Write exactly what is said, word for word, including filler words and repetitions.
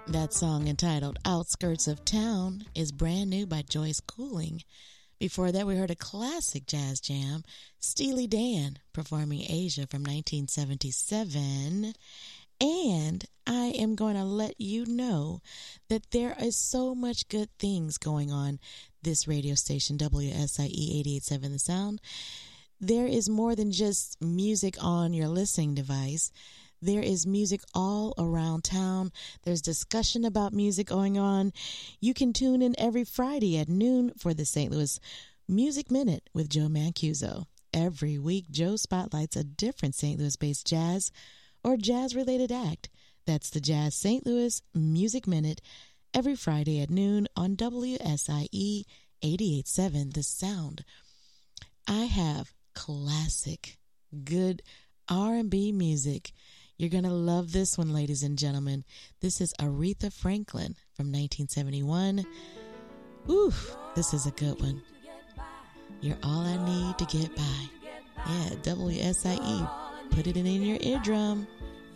That song entitled Outskirts of Town is brand new by Joyce Cooling. Before that, we heard a classic jazz jam, Steely Dan performing Asia from nineteen seventy-seven. And I am going to let you know that there is so much good things going on this radio station, W S I E eighty-eight point seven The Sound. There is more than just music on your listening device. There is music all around town. There's discussion about music going on. You can tune in every Friday at noon for the Saint Louis Music Minute with Joe Mancuso. Every week, Joe spotlights a different Saint Louis-based jazz or jazz-related act. That's the Jazz Saint Louis Music Minute every Friday at noon on W S I E eighty-eight point seven The Sound. I have classic, good R and B music. You're going to love this one, ladies and gentlemen. This is Aretha Franklin from nineteen seventy-one. Ooh, this is a good one. You're all I need to get by. Yeah, W S I E. Put it in your eardrum.